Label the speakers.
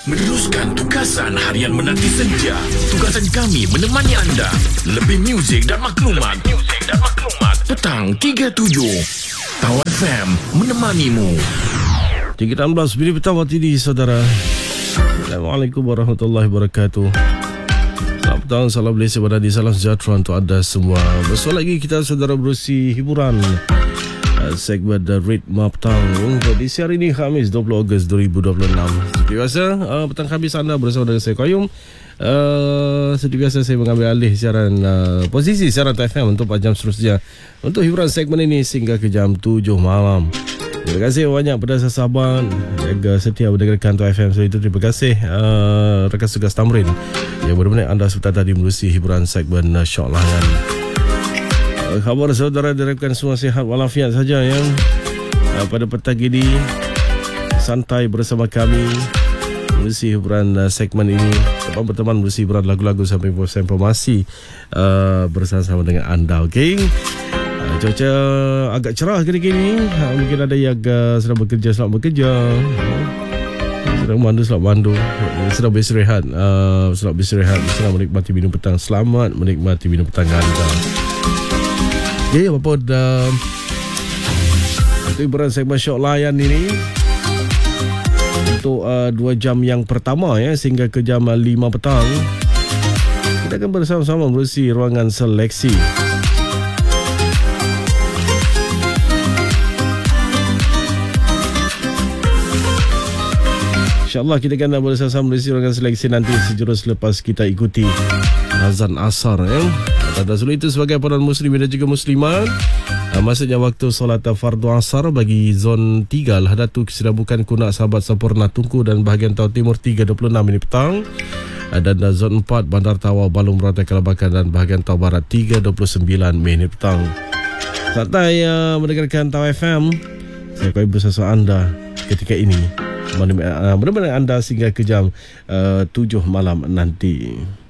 Speaker 1: Meneruskan tugasan harian menanti senja. Tugasan kami menemani anda. Lebih muzik dan maklumat. Petang 37 Tau FM menemanimu.
Speaker 2: 3.16 minit petang waktu ini, saudara. Assalamualaikum warahmatullahi wabarakatuh. Selamat petang, salam Malaysia Badani, salam sejahtera untuk anda semua. Bersama lagi kita, saudara, berusi hiburan segmen The Ritma Petang untuk di hari ini, Khamis 20 Ogos 2026. Seperti biasa, petang Khamis anda bersama dengan saya, Qayyum. Seperti biasa, saya mengambil alih siaran posisi siaran TFM untuk 4 jam seterusnya untuk hiburan segmen ini sehingga ke jam 7 malam. Terima kasih banyak pada sahabat yang setia mendengarkan TFM. So itu terima kasih rekan tugas Tamrin yang benar-benar anda sebentar tadi menerusi hiburan segmen Syok Layan. Khabar saudara, diharapkan semua sihat walafiat saja ya. Pada petang ini santai bersama kami menerusi hiburan segmen ini. Teman-teman menerusi hiburan lagu-lagu sampai informasi bersama-sama dengan anda. Okey. Cuaca agak cerah kini-kini. Mungkin ada yang sedang bekerja, selamat bekerja. Sedang mandu, selamat mandu. Sedang beristirahat, selamat beristirahat. Sedang menikmati minum petang, selamat menikmati minum petang anda. Okay, apapun untuk hiburan segmen Syok Layan ini untuk 2 jam yang pertama ya, sehingga ke jam 5 petang kita akan bersama-sama menerusi ruangan seleksi. InsyaAllah kita akan bersama-sama menerusi ruangan seleksi nanti sejurus lepas kita ikuti azan asar ya. Dan sebelum itu, sebagai para muslim dan juga muslimat, masuknya waktu solat fardu asar bagi zon 3 Lahadatu Kesidabukan Kunak Sahabat Sempurna Tunku dan bahagian Tau Timur 3.26 minit petang, dan zon 4 Bandar Tawau Balung Merantai Kelabakan dan bahagian Tau Barat 3.29 minit petang. Santai mendengarkan Tau FM. Saya akan bersama anda ketika ini, menemani anda sehingga ke jam 7 malam nanti.